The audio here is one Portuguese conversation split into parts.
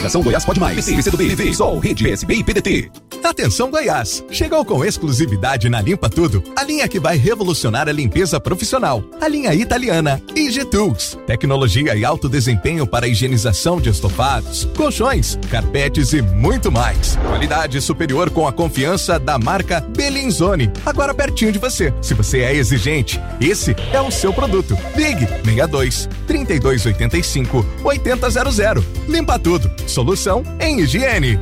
Coligação Goiás Pode Mais. PT, PCdoB, PV, Sol, Rede, PSB e PDT. Atenção Goiás! Chegou com exclusividade na Limpa Tudo, a linha que vai revolucionar a limpeza profissional. A linha italiana IG Tools. Tecnologia e alto desempenho para higienização de estofados, colchões, carpetes e muito mais. Qualidade superior com a confiança da marca Bellinzone. Agora pertinho de você. Se você é exigente, esse é o seu produto. Ligue 62 3285 8000. Limpa Tudo. Solução em higiene.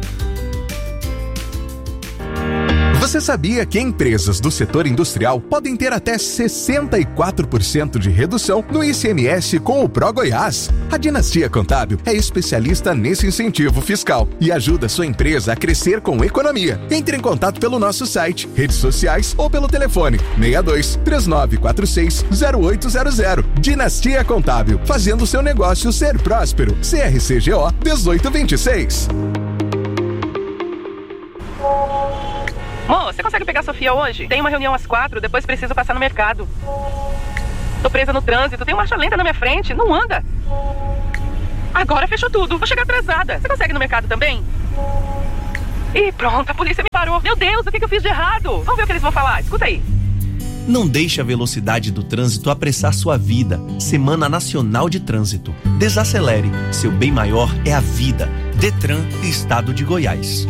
Você sabia que empresas do setor industrial podem ter até 64% de redução no ICMS com o ProGoiás? A Dinastia Contábil é especialista nesse incentivo fiscal e ajuda sua empresa a crescer com economia. Entre em contato pelo nosso site, redes sociais ou pelo telefone 62 3946 0800. Dinastia Contábil, fazendo seu negócio ser próspero. CRCGO 1826. Mô, você consegue pegar a Sofia hoje? Tem uma reunião às 4, depois preciso passar no mercado. Tô presa no trânsito, tem marcha lenta na minha frente, não anda. Agora fechou tudo, vou chegar atrasada. Você consegue ir no mercado também? Ih, pronto, a polícia me parou. Meu Deus, o que eu fiz de errado? Vamos ver o que eles vão falar, escuta aí. Não deixe a velocidade do trânsito apressar sua vida. Semana Nacional de Trânsito. Desacelere. Seu bem maior é a vida. Detran e Estado de Goiás.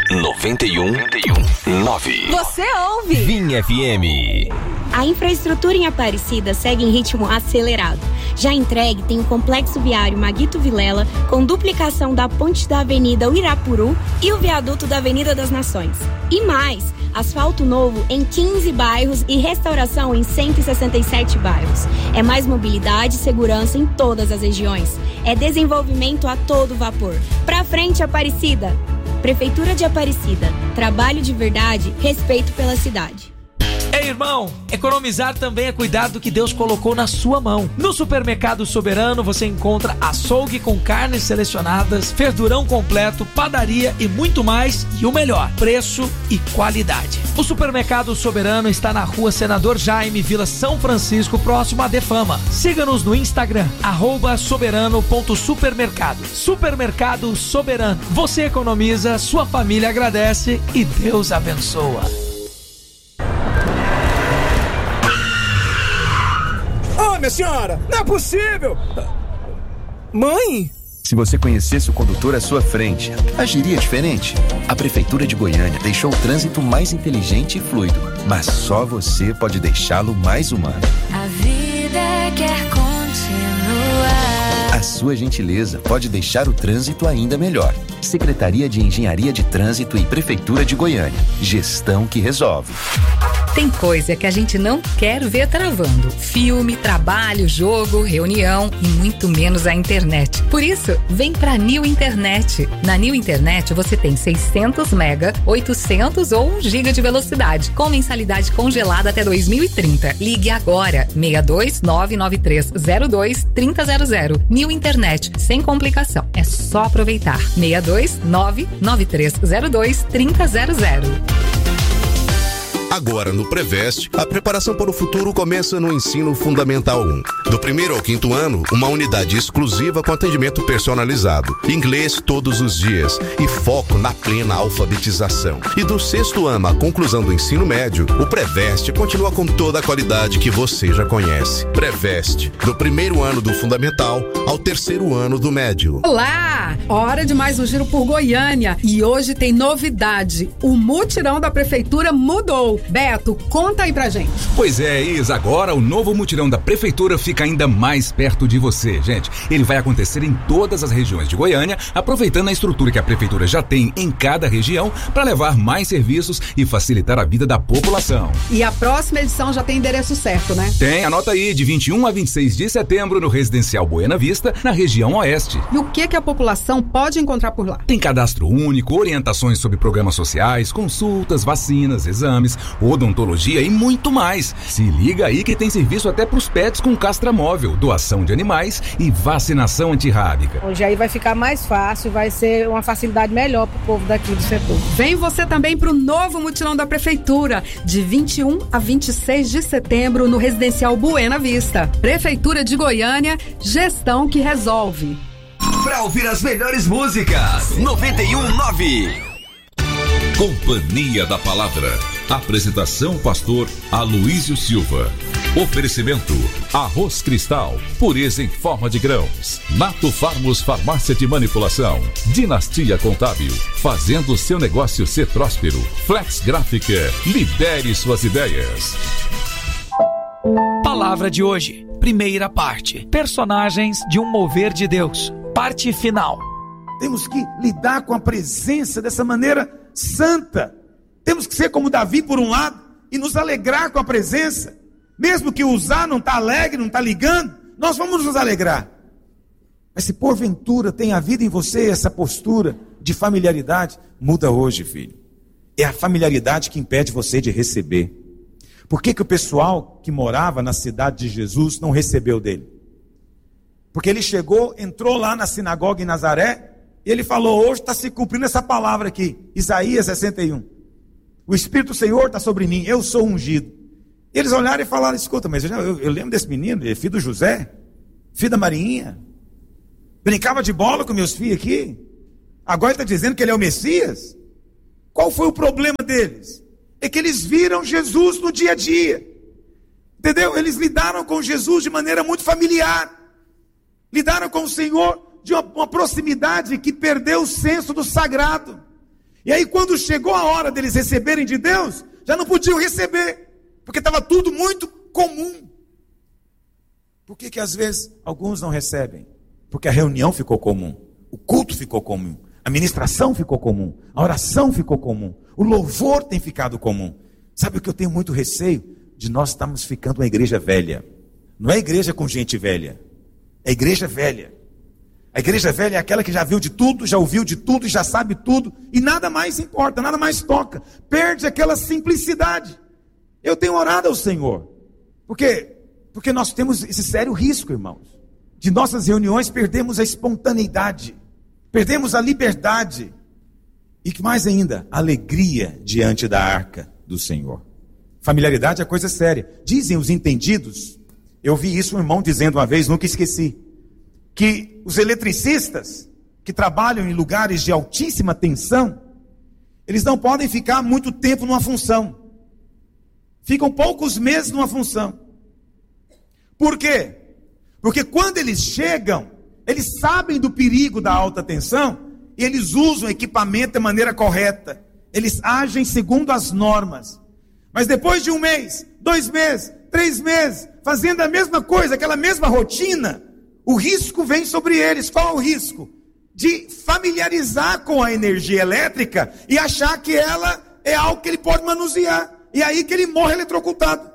91.9. Você ouve Vim FM. A infraestrutura em Aparecida segue em ritmo acelerado. Já entregue tem o Complexo Viário Maguito Vilela, com duplicação da ponte da Avenida Uirapuru e o viaduto da Avenida das Nações. E mais, asfalto novo em 15 bairros e restauração em 167 bairros. É mais mobilidade e segurança em todas as regiões. É desenvolvimento a todo vapor. Pra frente, Aparecida! Prefeitura de Aparecida. Trabalho de verdade, respeito pela cidade. Ei, irmão, economizar também é cuidar do que Deus colocou na sua mão. No Supermercado Soberano você encontra açougue com carnes selecionadas, verdurão completo, padaria e muito mais. E o melhor, preço e qualidade. O Supermercado Soberano está na Rua Senador Jaime, Vila São Francisco, próximo à Defama. Siga-nos no Instagram, @soberano.supermercado. Supermercado Soberano. Você economiza, sua família agradece e Deus abençoa. Minha senhora, não é possível! Mãe? Se você conhecesse o condutor à sua frente, agiria diferente. A Prefeitura de Goiânia deixou o trânsito mais inteligente e fluido, mas só você pode deixá-lo mais humano. A vida quer continuar. A sua gentileza pode deixar o trânsito ainda melhor. Secretaria de Engenharia de Trânsito e Prefeitura de Goiânia. Gestão que resolve. Tem coisa que a gente não quer ver travando. Filme, trabalho, jogo, reunião e muito menos a internet. Por isso, vem pra New Internet. Na New Internet você tem 600 mega, 800 ou 1 giga de velocidade, com mensalidade congelada até 2030. Ligue agora, 62993023000. New Internet, sem complicação. É só aproveitar. 62993023000. Agora no Preveste, a preparação para o futuro começa no Ensino Fundamental 1. Do 1º ao 5º ano, uma unidade exclusiva com atendimento personalizado, inglês todos os dias e foco na plena alfabetização. E do 6º ano à conclusão do ensino médio, o Preveste continua com toda a qualidade que você já conhece. Preveste, do 1º ano do Fundamental ao 3º ano do médio. Olá! Hora de mais um giro por Goiânia e hoje tem novidade. O mutirão da Prefeitura mudou. Beto, conta aí pra gente. Pois é, Isa, agora o novo mutirão da Prefeitura fica ainda mais perto de você, gente. Ele vai acontecer em todas as regiões de Goiânia, aproveitando a estrutura que a Prefeitura já tem em cada região para levar mais serviços e facilitar a vida da população. E a próxima edição já tem endereço certo, né? Tem, anota aí, de 21 a 26 de setembro no Residencial Buena Vista, na região oeste. E o que a população pode encontrar por lá? Tem cadastro único, orientações sobre programas sociais, consultas, vacinas, exames, odontologia e muito mais. Se liga aí que tem serviço até pros pets com castramóvel, doação de animais e vacinação antirrábica. Hoje aí vai ficar mais fácil, vai ser uma facilidade melhor pro povo daqui do setor. Vem você também pro novo mutirão da Prefeitura, de 21 a 26 de setembro no Residencial Buena Vista. Prefeitura de Goiânia, gestão que resolve. Pra ouvir as melhores músicas. 91.9. Companhia da Palavra. Apresentação pastor Aloísio Silva. Oferecimento Arroz Cristal, pureza em forma de grãos. Nato Farmos Farmácia de Manipulação. Dinastia Contábil, fazendo seu negócio ser próspero. Flex Gráfica, libere suas ideias. Palavra de hoje, primeira parte. Personagens de um mover de Deus. Parte final. Temos que lidar com a presença dessa maneira santa. Temos que ser como Davi por um lado e nos alegrar com a presença. Mesmo que Uzá não está alegre, não está ligando, nós vamos nos alegrar. Mas se porventura tem havido em você essa postura de familiaridade, muda hoje, filho. É a familiaridade que impede você de receber. Por que o pessoal que morava na cidade de Jesus não recebeu dele? Porque ele chegou, entrou lá na sinagoga em Nazaré, e ele falou, hoje está se cumprindo essa palavra aqui, Isaías 61. O Espírito do Senhor está sobre mim, eu sou ungido. E eles olharam e falaram, escuta, mas eu lembro desse menino, ele é filho do José, filho da Marinha, brincava de bola com meus filhos aqui, agora ele está dizendo que ele é o Messias? Qual foi o problema deles? É que eles viram Jesus no dia a dia, entendeu? Eles lidaram com Jesus de maneira muito familiar, lidaram com o Senhor de uma proximidade que perdeu o senso do sagrado. E aí quando chegou a hora deles receberem de Deus, já não podiam receber, porque estava tudo muito comum. Por que às vezes alguns não recebem? Porque a reunião ficou comum, o culto ficou comum, a ministração ficou comum, a oração ficou comum, o louvor tem ficado comum. Sabe o que eu tenho muito receio? De nós estarmos ficando uma igreja velha. Não é igreja com gente velha, é igreja velha. A igreja velha é aquela que já viu de tudo, já ouviu de tudo, já sabe tudo, e nada mais importa, nada mais toca. Perde aquela simplicidade. Eu tenho orado ao Senhor. Porque nós temos esse sério risco, irmãos. De nossas reuniões perdemos a espontaneidade, perdemos a liberdade. E que mais ainda, a alegria diante da arca do Senhor. Familiaridade é coisa séria. Dizem os entendidos, eu vi isso um irmão dizendo uma vez, nunca esqueci, que os eletricistas que trabalham em lugares de altíssima tensão, eles não podem ficar muito tempo numa função. Ficam poucos meses numa função. Por quê? Porque quando eles chegam, eles sabem do perigo da alta tensão, e eles usam o equipamento de maneira correta. Eles agem segundo as normas. Mas depois de 1 mês, 2 meses, 3 meses, fazendo a mesma coisa, aquela mesma rotina, o risco vem sobre eles. Qual é o risco? De familiarizar com a energia elétrica e achar que ela é algo que ele pode manusear. E aí que ele morre eletrocutado.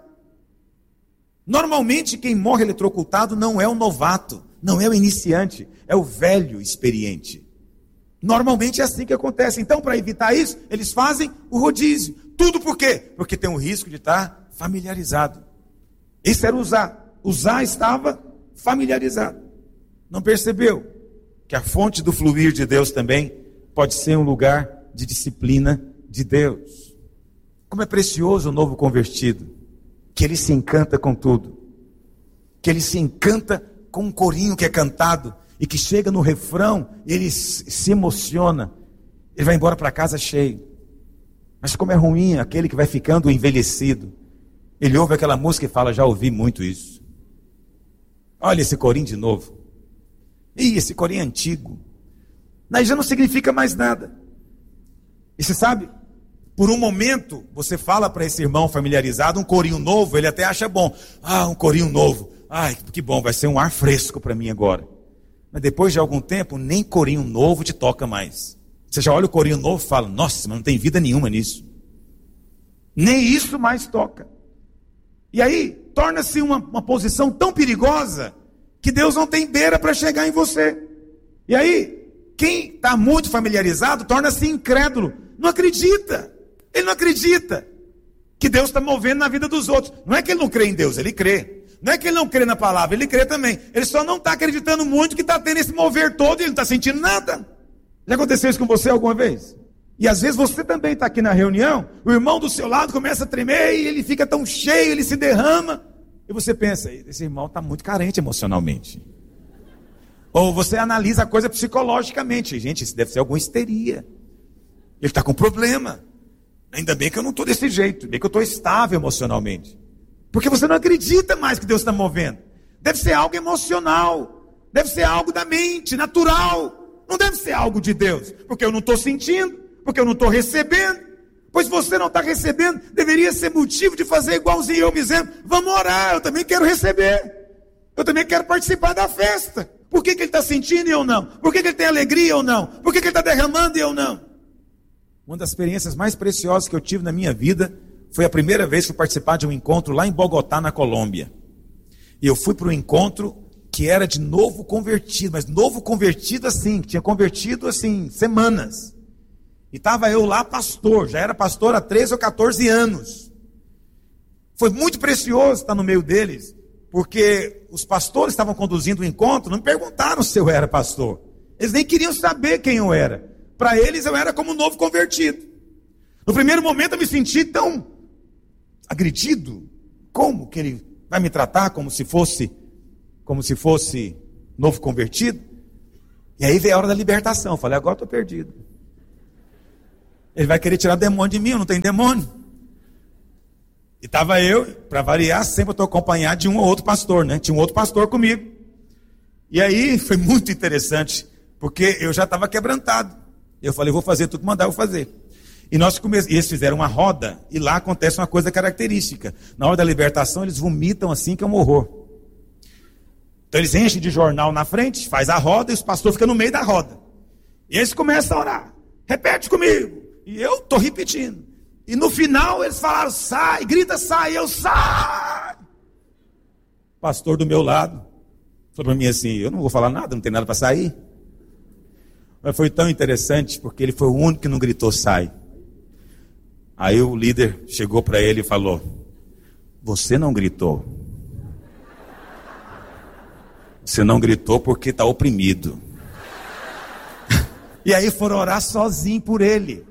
Normalmente quem morre eletrocutado não é o novato, não é o iniciante, é o velho experiente. Normalmente é assim que acontece. Então, para evitar isso, eles fazem o rodízio. Tudo por quê? Porque tem o risco de estar familiarizado. Esse era Uzá. Uzá estava familiarizado. Não percebeu que a fonte do fluir de Deus também pode ser um lugar de disciplina de Deus. Como é precioso o novo convertido, que ele se encanta com tudo, que ele se encanta com um corinho que é cantado, e que chega no refrão, ele se emociona, ele vai embora para casa cheio. Mas como é ruim aquele que vai ficando envelhecido, ele ouve aquela música e fala, já ouvi muito isso. Olha esse corinho de novo. Ih, esse corinho é antigo. Aí já não significa mais nada. E você sabe, por um momento, você fala para esse irmão familiarizado, um corinho novo, ele até acha bom. Ah, um corinho novo. Ai, que bom, vai ser um ar fresco para mim agora. Mas depois de algum tempo, nem corinho novo te toca mais. Você já olha o corinho novo e fala, nossa, mas não tem vida nenhuma nisso. Nem isso mais toca. E aí, torna-se uma posição tão perigosa, que Deus não tem beira para chegar em você. E aí, quem está muito familiarizado, torna-se incrédulo. Não acredita. Ele não acredita que Deus está movendo na vida dos outros. Não é que ele não crê em Deus, ele crê. Não é que ele não crê na palavra, ele crê também. Ele só não está acreditando muito que está tendo esse mover todo e ele não está sentindo nada. Já aconteceu isso com você alguma vez? E às vezes você também está aqui na reunião, o irmão do seu lado começa a tremer e ele fica tão cheio, ele se derrama. E você pensa, esse irmão está muito carente emocionalmente. Ou você analisa a coisa psicologicamente. Gente, isso deve ser alguma histeria. Ele está com problema. Ainda bem que eu não estou desse jeito. Bem que eu estou estável emocionalmente. Porque você não acredita mais que Deus está movendo. Deve ser algo emocional. Deve ser algo da mente, natural. Não deve ser algo de Deus. Porque eu não estou sentindo. Porque eu não estou recebendo. Pois você não está recebendo. Deveria ser motivo de fazer igualzinho eu me dizendo. Vamos orar, eu também quero receber. Eu também quero participar da festa. Por que ele está sentindo e eu não? Por que ele tem alegria e eu não? Por que ele está derramando e eu não? Uma das experiências mais preciosas que eu tive na minha vida foi a primeira vez que fui participar de um encontro lá em Bogotá, na Colômbia. E eu fui para um encontro que era de novo convertido, mas novo convertido assim, que tinha convertido assim, semanas. E estava eu lá pastor, já era pastor há 13 ou 14 anos. Foi muito precioso estar no meio deles, porque os pastores estavam conduzindo o encontro, não me perguntaram se eu era pastor. Eles nem queriam saber quem eu era. Para eles eu era como um novo convertido. No primeiro momento eu me senti tão agredido. Como que ele vai me tratar como se fosse novo convertido? E aí veio a hora da libertação. Eu falei, agora estou perdido. Ele vai querer tirar demônio de mim, eu não tenho demônio. E estava eu, para variar, sempre estou acompanhado de um ou outro pastor, né? Tinha um outro pastor comigo. E aí foi muito interessante, porque eu já estava quebrantado. Eu falei, vou fazer tudo que mandar eu fazer. E eles fizeram uma roda, e lá acontece uma coisa característica. Na hora da libertação, eles vomitam assim, que é um horror. Então eles enchem de jornal na frente, faz a roda, e os pastores ficam no meio da roda. E eles começam a orar. Repete comigo. E eu estou repetindo. E no final eles falaram, sai, grita, sai, eu sai. O pastor do meu lado falou para mim assim, eu não vou falar nada, não tem nada para sair. Mas foi tão interessante, porque ele foi o único que não gritou, sai. Aí o líder chegou para ele e falou, você não gritou. Você não gritou porque está oprimido. E aí foram orar sozinho por ele.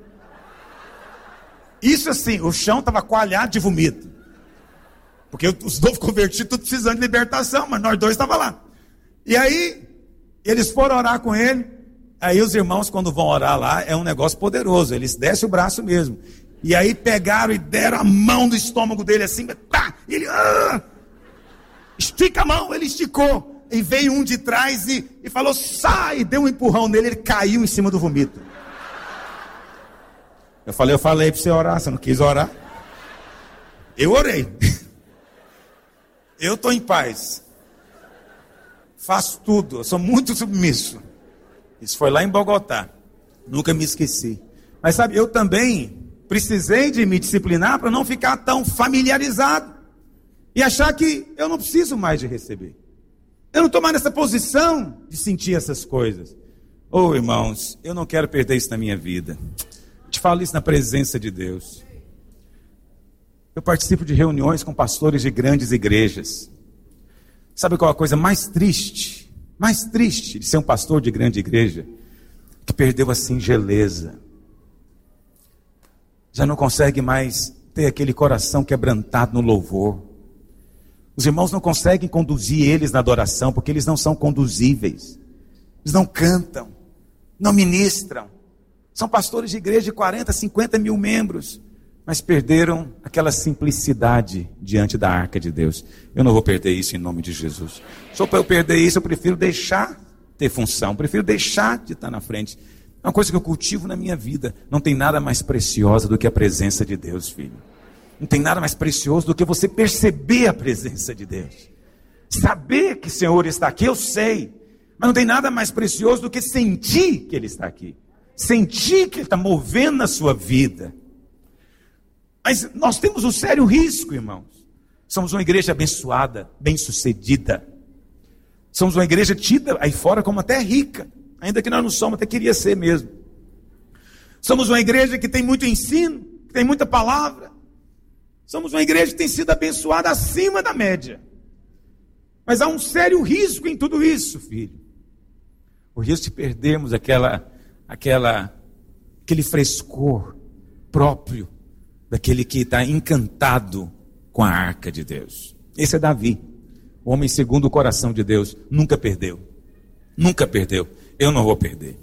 Isso assim, o chão estava coalhado de vomito. Porque os novos convertidos, tudo precisando de libertação, mas nós dois estávamos lá. E aí, eles foram orar com ele. Aí os irmãos, quando vão orar lá, é um negócio poderoso. Eles descem o braço mesmo. E aí pegaram e deram a mão no estômago dele assim. Pá, e ele, estica a mão, ele esticou. E veio um de trás e falou, sai, deu um empurrão nele, ele caiu em cima do vomito. Eu falei para você orar, você não quis orar? Eu orei. Eu estou em paz. Faço tudo, eu sou muito submisso. Isso foi lá em Bogotá. Nunca me esqueci. Mas sabe, eu também precisei de me disciplinar para não ficar tão familiarizado. E achar que eu não preciso mais de receber. Eu não estou mais nessa posição de sentir essas coisas. Oh, irmãos, eu não quero perder isso na minha vida. Te falo isso na presença de Deus. Eu participo de reuniões com pastores de grandes igrejas. Sabe qual é a coisa mais triste de ser um pastor de grande igreja? Que perdeu a singeleza. Já não consegue mais ter aquele coração quebrantado no louvor. Os irmãos não conseguem conduzir eles na adoração, porque eles não são conduzíveis. Eles não cantam, não ministram. São pastores de igreja de 40, 50 mil membros, mas perderam aquela simplicidade diante da arca de Deus. Eu não vou perder isso em nome de Jesus. Só para eu perder isso, eu prefiro deixar ter função, prefiro deixar de estar na frente. É uma coisa que eu cultivo na minha vida. Não tem nada mais preciosa do que a presença de Deus, filho. Não tem nada mais precioso do que você perceber a presença de Deus. Saber que o Senhor está aqui, eu sei. Mas não tem nada mais precioso do que sentir que Ele está aqui. Sentir que Ele está movendo na sua vida. Mas nós temos um sério risco, irmãos. Somos uma igreja abençoada, bem-sucedida. Somos uma igreja tida aí fora como até rica. Ainda que nós não somos, até queria ser mesmo. Somos uma igreja que tem muito ensino, que tem muita palavra. Somos uma igreja que tem sido abençoada acima da média. Mas há um sério risco em tudo isso, filho. O risco de perdermos aquele frescor próprio daquele que está encantado com a arca de Deus. Esse é Davi, o homem segundo o coração de Deus, nunca perdeu. Nunca perdeu. Eu não vou perder.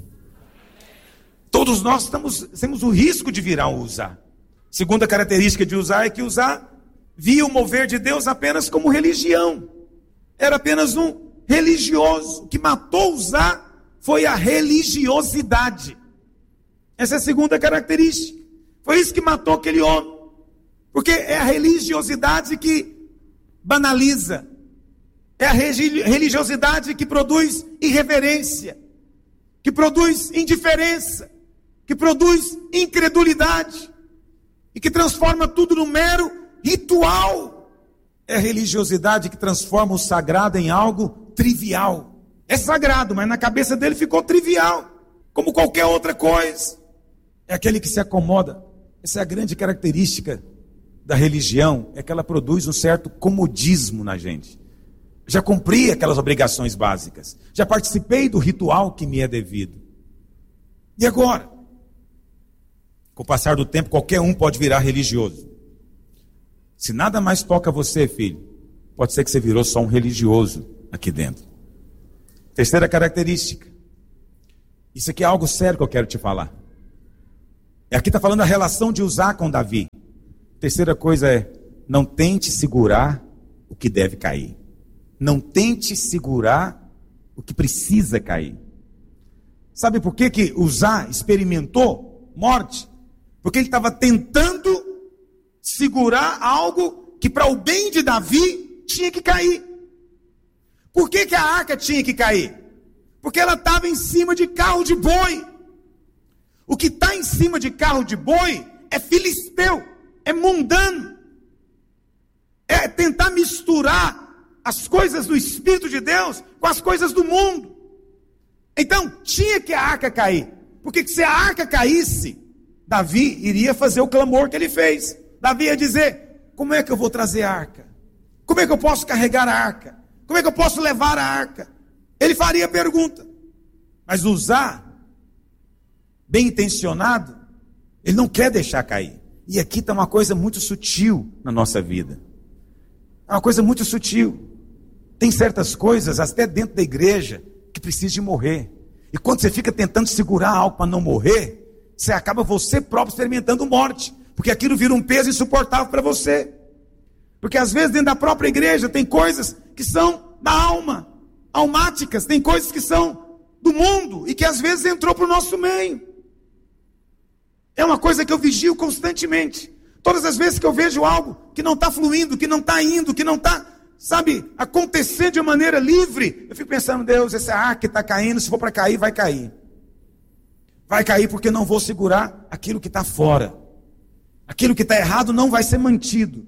Todos nós temos o risco de virar um Uzá. Segunda característica de Uzá é que Uzá via o mover de Deus apenas como religião. Era apenas um religioso. O que matou Uzá foi a religiosidade. Essa é a segunda característica. Foi isso que matou aquele homem. Porque é a religiosidade que banaliza. É a religiosidade que produz irreverência, que produz indiferença, que produz incredulidade e que transforma tudo num mero ritual. É a religiosidade que transforma o sagrado em algo trivial. É sagrado, mas na cabeça dele ficou trivial, como qualquer outra coisa. É aquele que se acomoda. Essa é a grande característica da religião, é que ela produz um certo comodismo na gente. Já cumpri aquelas obrigações básicas. Já participei do ritual que me é devido. E agora? Com o passar do tempo, qualquer um pode virar religioso. Se nada mais toca você, filho, pode ser que você virou só um religioso aqui dentro. Terceira característica. Isso aqui é algo sério que eu quero te falar. Aqui está falando a relação de Uzá com Davi. Terceira coisa é, não tente segurar o que deve cair. Não tente segurar o que precisa cair. Sabe por que Uzá experimentou morte? Porque ele estava tentando segurar algo que para o bem de Davi tinha que cair. Por que a arca tinha que cair? Porque ela estava em cima de carro de boi. O que está em cima de carro de boi é filisteu, é mundano. É tentar misturar as coisas do Espírito de Deus com as coisas do mundo. Então, tinha que a arca cair. Porque se a arca caísse, Davi iria fazer o clamor que ele fez. Davi ia dizer, como é que eu vou trazer a arca? Como é que eu posso carregar a arca? Como é que eu posso levar a arca? Ele faria a pergunta. Mas Uzá, bem intencionado, ele não quer deixar cair. E aqui está uma coisa muito sutil na nossa vida. É uma coisa muito sutil. Tem certas coisas, até dentro da igreja, que precisam de morrer. E quando você fica tentando segurar algo para não morrer, você acaba você próprio experimentando morte. Porque aquilo vira um peso insuportável para você. Porque às vezes dentro da própria igreja tem coisas que são da alma, almáticas. Tem coisas que são do mundo e que às vezes entrou para o nosso meio. É uma coisa que eu vigio constantemente. Todas as vezes que eu vejo algo que não está fluindo, que não está indo, que não está, acontecer de maneira livre, eu fico pensando, Deus, essa arca que está caindo, se for para cair, vai cair. Vai cair porque não vou segurar aquilo que está fora. Aquilo que está errado não vai ser mantido.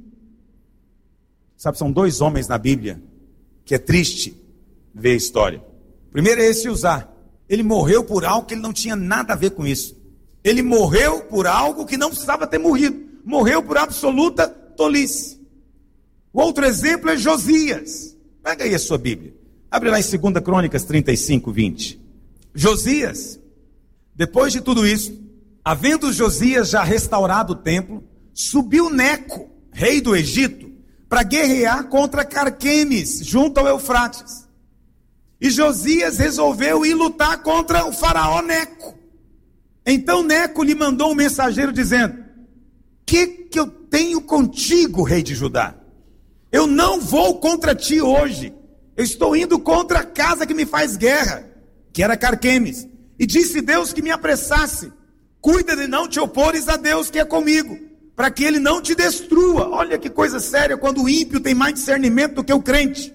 São 2 homens na Bíblia, que é triste ver a história. Primeiro é esse Uzá. Ele morreu por algo que ele não tinha nada a ver com isso. Ele morreu por algo que não precisava ter morrido. Morreu por absoluta tolice. O outro exemplo é Josias. Pega aí a sua Bíblia. Abre lá em 2 Crônicas 35, 20. Josias, depois de tudo isso, havendo Josias já restaurado o templo, subiu Neco, rei do Egito, para guerrear contra Carquemes, junto ao Eufrates. E Josias resolveu ir lutar contra o faraó Neco. Então Neco lhe mandou um mensageiro dizendo, que eu tenho contigo, rei de Judá? Eu não vou contra ti hoje. Eu estou indo contra a casa que me faz guerra, que era Carquemes. E disse Deus que me apressasse. Cuida de não te opores a Deus que é comigo, para que ele não te destrua. Olha que coisa séria quando o ímpio tem mais discernimento do que o crente.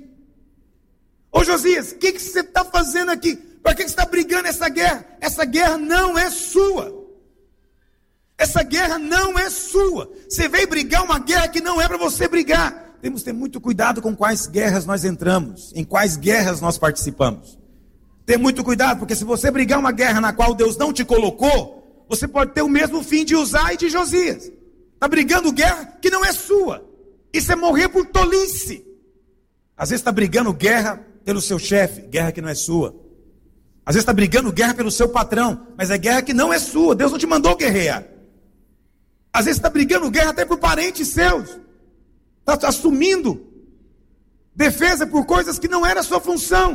Ô Josias, o que você está fazendo aqui? Para que você está brigando essa guerra? Essa guerra não é sua. Essa guerra não é sua. Você veio brigar uma guerra que não é para você brigar. Temos que ter muito cuidado com quais guerras nós entramos, em quais guerras nós participamos. Ter muito cuidado, porque se você brigar uma guerra na qual Deus não te colocou, você pode ter o mesmo fim de Uzá e de Josias. Está brigando guerra que não é sua. Isso é morrer por tolice. Às vezes está brigando guerra pelo seu chefe, guerra que não é sua. Às vezes está brigando guerra pelo seu patrão, mas é guerra que não é sua. Deus não te mandou guerrear. Às vezes está brigando guerra até por parentes seus. Está assumindo defesa por coisas que não era a sua função.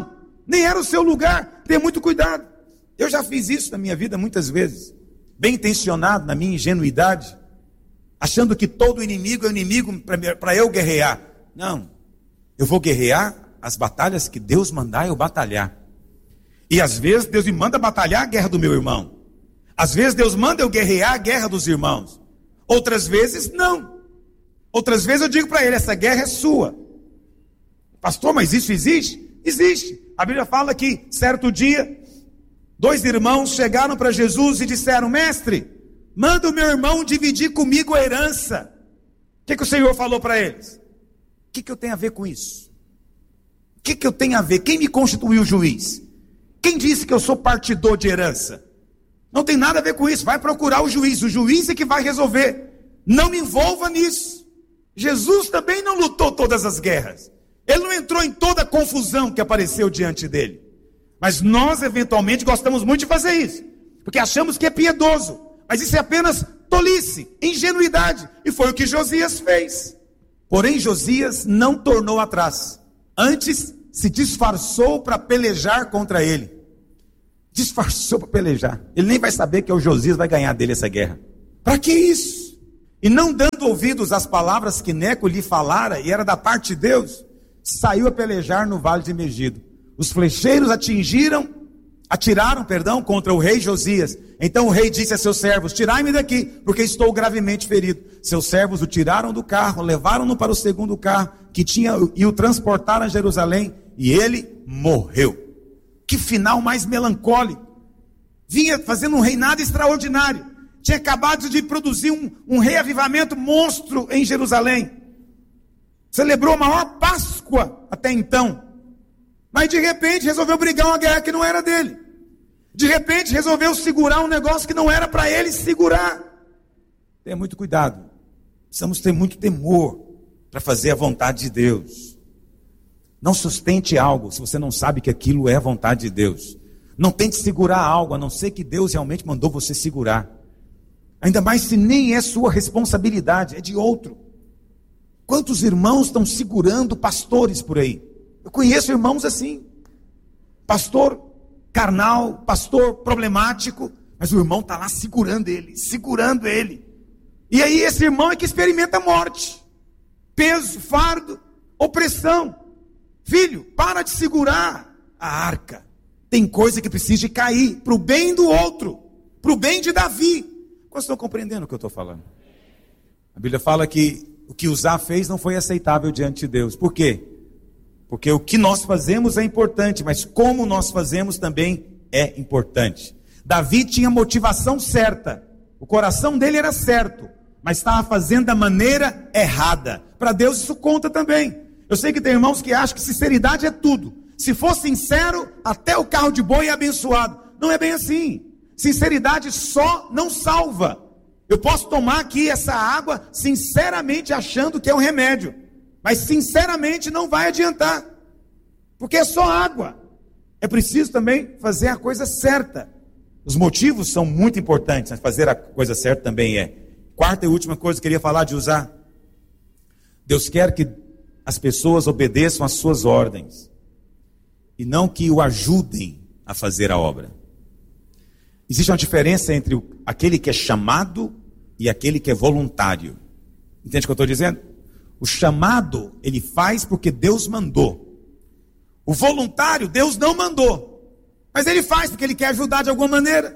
Nem era o seu lugar. Tenha muito cuidado. Eu já fiz isso na minha vida muitas vezes. Bem intencionado, na minha ingenuidade. Achando que todo inimigo é inimigo para eu guerrear. Não. Eu vou guerrear as batalhas que Deus mandar eu batalhar. E às vezes Deus me manda batalhar a guerra do meu irmão. Às vezes Deus manda eu guerrear a guerra dos irmãos. Outras vezes não. Outras vezes eu digo para ele, essa guerra é sua. Pastor, mas isso existe? Existe. A Bíblia fala que certo dia 2 irmãos chegaram para Jesus e disseram, mestre, manda o meu irmão dividir comigo a herança. O que o Senhor falou para eles? O que eu tenho a ver com isso? O que eu tenho a ver? Quem me constituiu juiz? Quem disse que eu sou partidor de herança? Não tem nada a ver com isso. Vai procurar o juiz é que vai resolver. Não me envolva nisso. Jesus também não lutou todas as guerras. Ele não entrou em toda a confusão que apareceu diante dele. Mas nós, eventualmente, gostamos muito de fazer isso. Porque achamos que é piedoso. Mas isso é apenas tolice, ingenuidade. E foi o que Josias fez. Porém, Josias não tornou atrás. Antes, se disfarçou para pelejar contra ele. Disfarçou para pelejar. Ele nem vai saber que o Josias vai ganhar dele essa guerra. Para que isso? E não dando ouvidos às palavras que Neco lhe falara, e era da parte de Deus, saiu a pelejar no vale de Megido. Os flecheiros atiraram contra o rei Josias. Então o rei disse a seus servos, tirai-me daqui, porque estou gravemente ferido. Seus servos o tiraram do carro, levaram-no para o segundo carro, e o transportaram a Jerusalém, e ele morreu. Que final mais melancólico. Vinha fazendo um reinado extraordinário. Tinha acabado de produzir um reavivamento monstro em Jerusalém. Celebrou a maior Páscoa até então. Mas de repente resolveu brigar uma guerra que não era dele. De repente resolveu segurar um negócio que não era para ele segurar. Tenha muito cuidado. Precisamos ter muito temor para fazer a vontade de Deus. Não sustente algo se você não sabe que aquilo é a vontade de Deus. Não tente segurar algo, a não ser que Deus realmente mandou você segurar. Ainda mais se nem é sua responsabilidade, é de outro. Quantos irmãos estão segurando pastores por aí? Eu conheço irmãos assim. Pastor carnal, pastor problemático, mas o irmão está lá segurando ele. E aí esse irmão é que experimenta a morte. Peso, fardo, opressão. Filho, para de segurar a arca. Tem coisa que precisa cair para o bem do outro, para o bem de Davi. Vocês estão compreendendo o que eu estou falando? A Bíblia fala que o que Uzá fez não foi aceitável diante de Deus. Por quê? Porque o que nós fazemos é importante, mas como nós fazemos também é importante. Davi tinha motivação certa, o coração dele era certo, mas estava fazendo da maneira errada. Para Deus isso conta também. Eu sei que tem irmãos que acham que sinceridade é tudo. Se for sincero, até o carro de boi é abençoado. Não é bem assim. Sinceridade só não salva. Eu posso tomar aqui essa água sinceramente achando que é um remédio, mas sinceramente não vai adiantar, porque é só água. É preciso também fazer a coisa certa. Os motivos são muito importantes, mas fazer a coisa certa também é. Quarta e última coisa que eu queria falar de Uzá. Deus quer que as pessoas obedeçam às suas ordens e não que o ajudem a fazer a obra. Existe uma diferença entre aquele que é chamado e aquele que é voluntário. Entende o que eu estou dizendo? O chamado, ele faz porque Deus mandou. O voluntário, Deus não mandou. Mas ele faz porque ele quer ajudar de alguma maneira.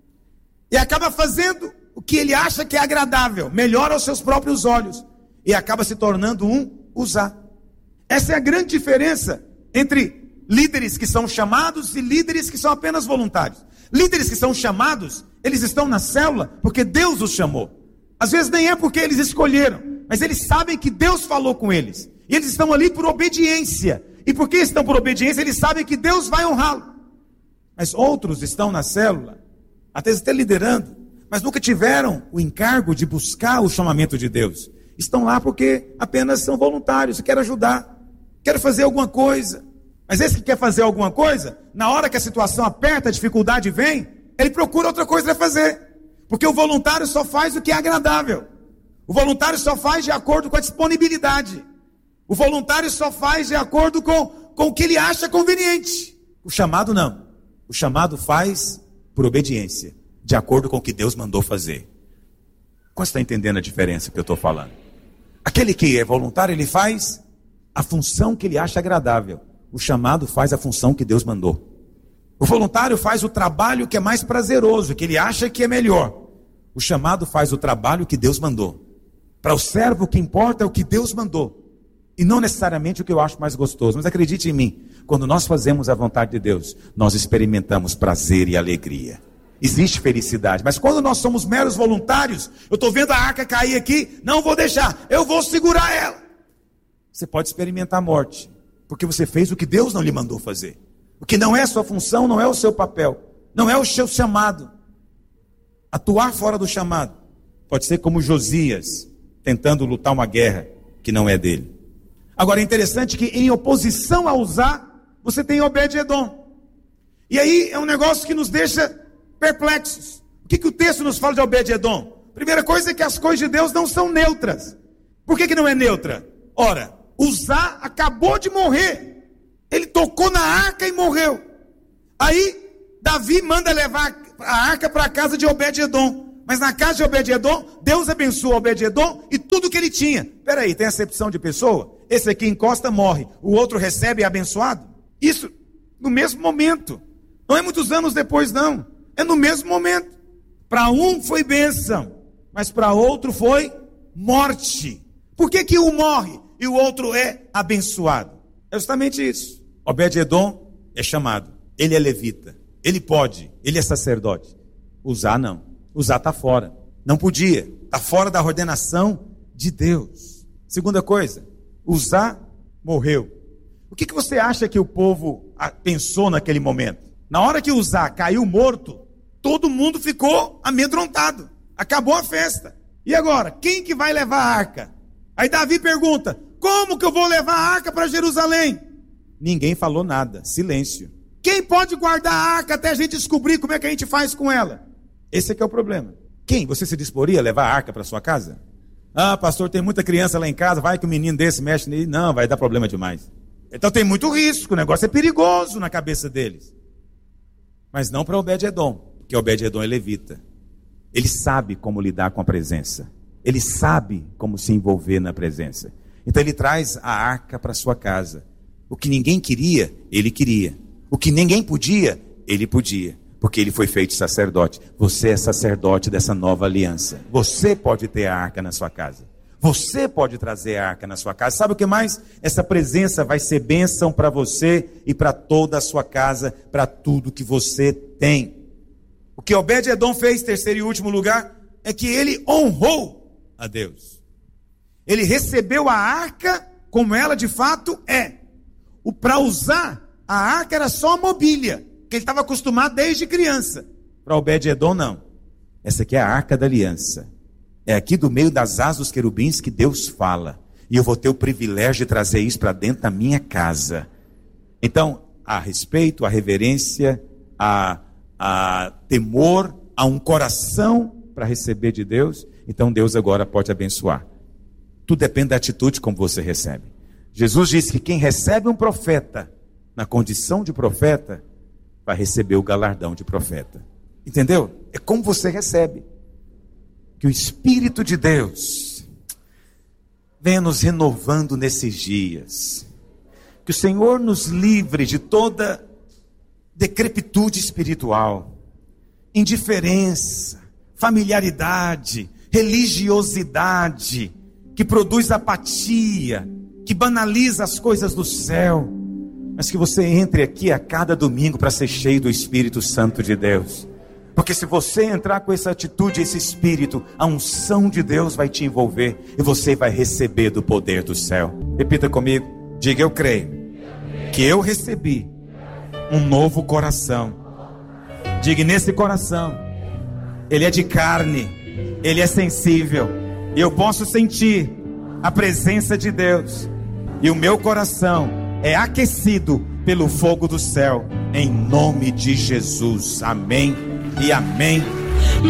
E acaba fazendo o que ele acha que é agradável, melhor aos seus próprios olhos. E acaba se tornando um Uzá. Essa é a grande diferença entre líderes que são chamados e líderes que são apenas voluntários. Líderes que são chamados, eles estão na célula porque Deus os chamou. Às vezes nem é porque eles escolheram, mas eles sabem que Deus falou com eles. E eles estão ali por obediência. E porque estão por obediência, eles sabem que Deus vai honrá-lo. Mas outros estão na célula, até liderando, mas nunca tiveram o encargo de buscar o chamamento de Deus. Estão lá porque apenas são voluntários, querem ajudar, querem fazer alguma coisa. Mas esse que quer fazer alguma coisa, na hora que a situação aperta, a dificuldade vem, ele procura outra coisa para fazer. Porque o voluntário só faz o que é agradável. O voluntário só faz de acordo com a disponibilidade. O voluntário só faz de acordo com o que ele acha conveniente. O chamado não. O chamado faz por obediência, de acordo com o que Deus mandou fazer. Como você está entendendo a diferença que eu estou falando? Aquele que é voluntário, ele faz a função que ele acha agradável. O chamado faz a função que Deus mandou. O voluntário faz o trabalho que é mais prazeroso, que ele acha que é melhor. O chamado faz o trabalho que Deus mandou. Para o servo, o que importa é o que Deus mandou. E não necessariamente o que eu acho mais gostoso. Mas acredite em mim, quando nós fazemos a vontade de Deus, nós experimentamos prazer e alegria. Existe felicidade. Mas quando nós somos meros voluntários, eu estou vendo a arca cair aqui, não vou deixar, eu vou segurar ela. Você pode experimentar a morte, porque você fez o que Deus não lhe mandou fazer. O que não é a sua função, não é o seu papel, não é o seu chamado. Atuar fora do chamado pode ser como Josias, tentando lutar uma guerra que não é dele. Agora é interessante que em oposição a Uzá, você tem Obed-Edom. E aí é um negócio que nos deixa perplexos. O que o texto nos fala de Obed-Edom? Primeira coisa é que as coisas de Deus não são neutras. Por que não é neutra? Ora, Uzá acabou de morrer. Ele tocou na arca e morreu. Aí Davi manda levar a arca para a casa de Obed-Edom. Mas na casa de Obed-Edom, Deus abençoa Obed-Edom e tudo que ele tinha. Peraí, tem acepção de pessoa? Esse aqui encosta, morre. O outro recebe e é abençoado? Isso no mesmo momento. Não é muitos anos depois, não. É no mesmo momento. Para um foi bênção, mas para outro foi morte. Por que um morre e o outro é abençoado? É justamente isso. Obed-Edom é chamado. Ele é levita. Ele pode. Ele é sacerdote. Uzá não. Uzá está fora. Não podia. Está fora da ordenação de Deus. Segunda coisa. Uzá morreu. O que você acha que o povo pensou naquele momento? Na hora que Uzá caiu morto, todo mundo ficou amedrontado. Acabou a festa. E agora? Quem que vai levar a arca? Aí Davi pergunta, como que eu vou levar a arca para Jerusalém? Ninguém falou nada. Silêncio. Quem pode guardar a arca até a gente descobrir como é que a gente faz com ela? Esse aqui é o problema. Quem? Você se disporia a levar a arca para sua casa? Ah, pastor, tem muita criança lá em casa, vai que um menino desse mexe nele. Não, vai dar problema demais. Então tem muito risco, o negócio é perigoso na cabeça deles. Mas não para Obed-Edom, porque Obed-Edom é levita. Ele sabe como lidar com a presença. Ele sabe como se envolver na presença. Então ele traz a arca para sua casa. O que ninguém queria, ele queria. O que ninguém podia, ele podia. Porque ele foi feito sacerdote. Você é sacerdote dessa nova aliança. Você pode ter a arca na sua casa. Você pode trazer a arca na sua casa. Sabe o que mais? Essa presença vai ser bênção para você e para toda a sua casa, para tudo que você tem. O que Obed-Edom fez, terceiro e último lugar, é que ele honrou a Deus. Ele recebeu a arca como ela de fato é. Para usar, a arca era só mobília, que ele estava acostumado desde criança. Para Obed-Edom, não. Essa aqui é a arca da aliança. É aqui do meio das asas dos querubins que Deus fala. E eu vou ter o privilégio de trazer isso para dentro da minha casa. Então, há respeito, há reverência, há temor, há um coração para receber de Deus. Então Deus agora pode abençoar. Tudo depende da atitude como você recebe. Jesus disse que quem recebe um profeta na condição de profeta, vai receber o galardão de profeta. Entendeu? É como você recebe. Que o Espírito de Deus venha nos renovando nesses dias. Que o Senhor nos livre de toda decrepitude espiritual, indiferença, familiaridade, religiosidade, que produz apatia, que banaliza as coisas do céu. Mas que você entre aqui a cada domingo para ser cheio do Espírito Santo de Deus. Porque se você entrar com essa atitude, esse espírito, a unção de Deus vai te envolver e você vai receber do poder do céu. Repita comigo, diga: eu creio que eu recebi um novo coração. Diga: nesse coração, ele é de carne, ele é sensível, e eu posso sentir a presença de Deus, e o meu coração é aquecido pelo fogo do céu, em nome de Jesus. Amém e amém